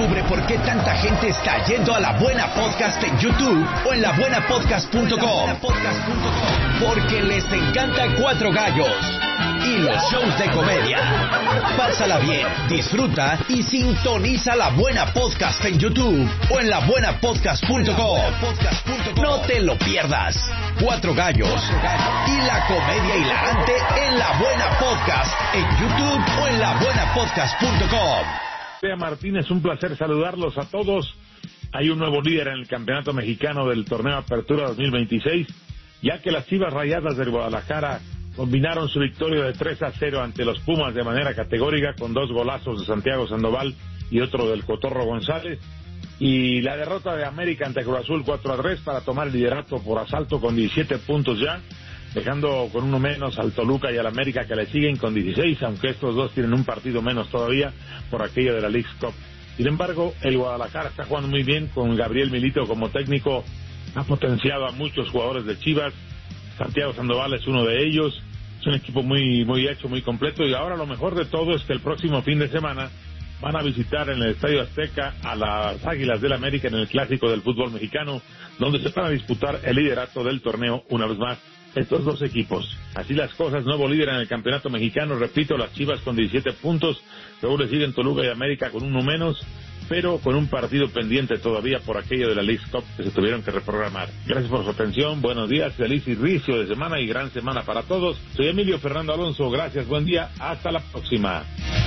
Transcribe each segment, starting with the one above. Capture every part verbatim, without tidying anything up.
Descubre por qué tanta gente está yendo a La Buena Podcast en YouTube o en la buena podcast punto com. Porque les encanta Cuatro Gallos y los shows de comedia. Pásala bien, disfruta y sintoniza La Buena Podcast en YouTube o en la buena podcast punto com. No te lo pierdas. Cuatro Gallos y la comedia hilarante en La Buena Podcast en YouTube o en la buena podcast punto com. Martínez, un placer saludarlos a todos. Hay un nuevo líder en el campeonato mexicano del torneo Apertura dos mil veintiséis, ya que las Chivas Rayadas del Guadalajara combinaron su victoria de tres a cero ante los Pumas de manera categórica, con dos golazos de Santiago Sandoval y otro del Cotorro González, y la derrota de América ante Cruz Azul cuatro a tres para tomar el liderato por asalto con diecisiete puntos ya, dejando con uno menos al Toluca y al América, que le siguen con dieciséis, aunque estos dos tienen un partido menos todavía por aquello de la Leagues Cup. Sin embargo, el Guadalajara está jugando muy bien, con Gabriel Milito como técnico, ha potenciado a muchos jugadores de Chivas. Santiago Sandoval es uno de ellos. Es un equipo muy muy hecho, muy completo, y ahora lo mejor de todo es que el próximo fin de semana van a visitar en el Estadio Azteca a las Águilas del América en el Clásico del fútbol mexicano, donde se van a disputar el liderato del torneo una vez más estos dos equipos. Así las cosas, nuevo líder en el campeonato mexicano, repito, las Chivas con diecisiete puntos, luego le siguen Toluca y América con uno menos, pero con un partido pendiente todavía por aquello de la Leagues Cup que se tuvieron que reprogramar. Gracias por su atención, buenos días, feliz inicio de semana y gran semana para todos. Soy Emilio Fernando Alonso, gracias, buen día, hasta la próxima.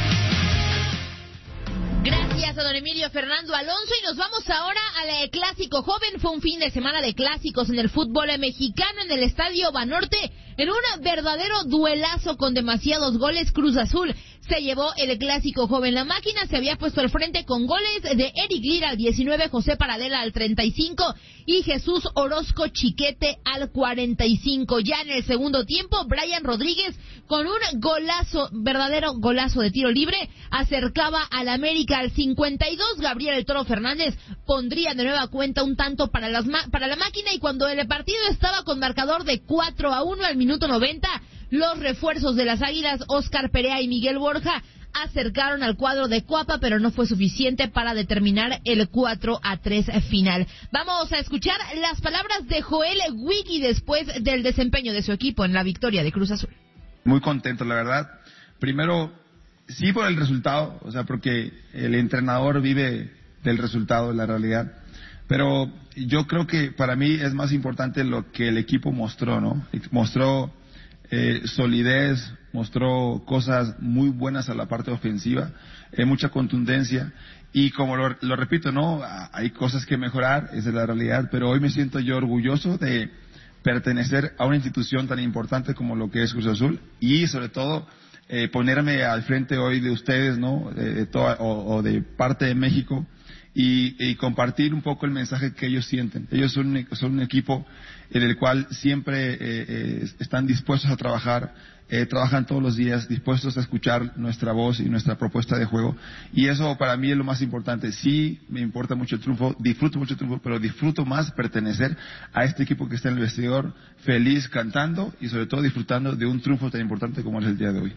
Gracias a don Emilio Fernando Alonso, y nos vamos ahora al Clásico Joven. Fue un fin de semana de clásicos en el fútbol mexicano en el Estadio Banorte, en un verdadero duelazo con demasiados goles. Cruz Azul se llevó el Clásico Joven. La máquina se había puesto al frente con goles de Eric Lira al diecinueve, José Paradela al treinta y cinco y Jesús Orozco Chiquete al cuarenta y cinco. Ya en el segundo tiempo, Brian Rodríguez con un golazo, verdadero golazo de tiro libre, acercaba al América al cincuenta y dos. Gabriel El Toro Fernández pondría de nueva cuenta un tanto para, las ma- para la máquina, y cuando el partido estaba con marcador de cuatro a uno al minuto noventa, los refuerzos de las Águilas, Óscar Perea y Miguel Borja, acercaron al cuadro de Cuapa, pero no fue suficiente para determinar el cuatro a tres final. Vamos a escuchar las palabras de Joel Wiggy después del desempeño de su equipo en la victoria de Cruz Azul. Muy contento, la verdad. Primero, sí por el resultado, o sea, porque el entrenador vive del resultado, de la realidad. Pero yo creo que para mí es más importante lo que el equipo mostró, ¿no? Mostró eh, solidez, mostró cosas muy buenas a la parte ofensiva, eh, mucha contundencia, y como lo, lo repito, ¿no? Hay cosas que mejorar, esa es la realidad, pero hoy me siento yo orgulloso de pertenecer a una institución tan importante como lo que es Cruz Azul, y sobre todo eh, ponerme al frente hoy de ustedes, ¿no? De, de toda, o, o de parte de México, y, y compartir un poco el mensaje que ellos sienten. Ellos son un, son un equipo en el cual siempre eh, eh, están dispuestos a trabajar, eh, trabajan todos los días, dispuestos a escuchar nuestra voz y nuestra propuesta de juego, y eso para mí es lo más importante. Sí, me importa mucho el triunfo, disfruto mucho el triunfo, pero disfruto más pertenecer a este equipo que está en el vestidor, feliz, cantando, y sobre todo disfrutando de un triunfo tan importante como es el día de hoy.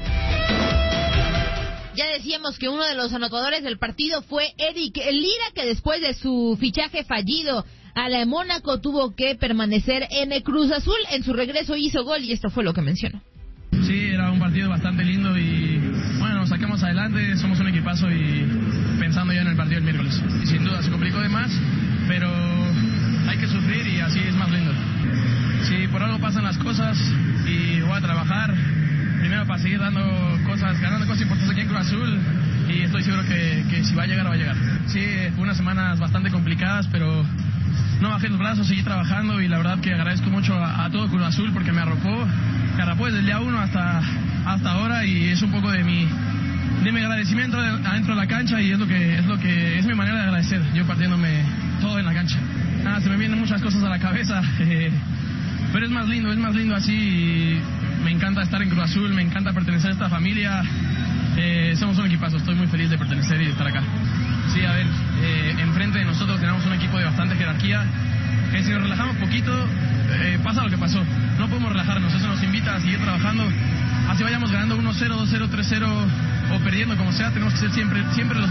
Ya decíamos que uno de los anotadores del partido fue Eric Lira, que después de su fichaje fallido al Mónaco tuvo que permanecer en el Cruz Azul. En su regreso hizo gol, y esto fue lo que mencionó. Sí, era un partido bastante lindo y bueno, nos sacamos adelante, somos un equipazo y pensando ya en el partido del miércoles. Y sin duda se complicó de más, pero hay que sufrir y así es más lindo. Si por algo pasan las cosas y voy a trabajar primero para seguir dando cosas, ganando cosas importantes aquí en Cruz Azul, y estoy seguro que, que si va a llegar, va a llegar. Sí, fue unas semanas bastante complicadas, pero no bajé los brazos, seguí trabajando, y la verdad que agradezco mucho a, a todo Cruz Azul porque me arropó, me arropó desde el día uno hasta, hasta ahora, y es un poco de mi, de mi agradecimiento adentro de la cancha, y es lo que es lo que es mi manera de agradecer, yo partiéndome todo en la cancha. Nada, se me vienen muchas cosas a la cabeza, eh, pero es más lindo, es más lindo así, y me encanta estar en Cruz Azul, me encanta pertenecer a esta familia, eh, somos un equipazo, estoy muy feliz de pertenecer y de estar acá. Sí, a ver, eh, enfrente de nosotros tenemos un equipo de bastante jerarquía, que si nos relajamos poquito, eh, pasa lo que pasó, no podemos relajarnos, eso nos invita a seguir trabajando, así vayamos ganando uno cero, dos cero, tres cero o perdiendo como sea, tenemos que ser siempre, siempre los